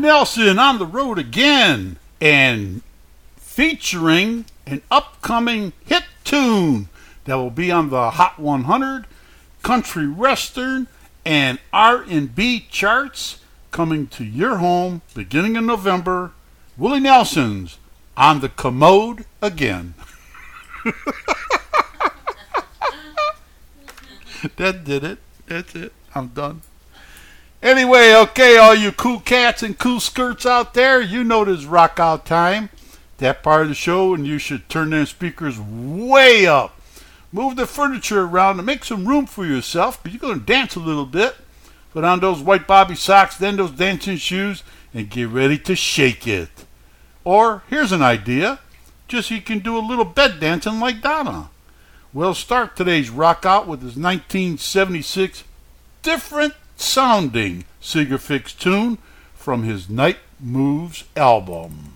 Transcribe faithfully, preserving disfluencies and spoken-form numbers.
Nelson on the road again, and featuring an upcoming hit tune that will be on the Hot one hundred, Country Western, and R and B charts, coming to your home beginning in November. Willie Nelson's On the Commode Again. That did it. That's it. I'm done. Anyway, okay, all you cool cats and cool skirts out there, you know this rock out time. That part of the show, and you should turn them speakers way up. Move the furniture around and make some room for yourself, because you're going to dance a little bit. Put on those white bobby socks, then those dancing shoes, and get ready to shake it. Or, here's an idea. Just so you can do a little bed dancing like Donna. We'll start today's rock out with his nineteen seventy-six different sounding Sigur Fix tune from his Night Moves album.